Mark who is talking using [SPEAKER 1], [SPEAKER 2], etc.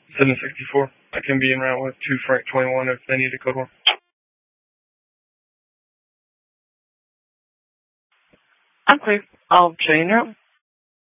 [SPEAKER 1] 764. I can be en route with 2 Frank 21 if they need a code one.
[SPEAKER 2] I'm clear. I'll show you en route.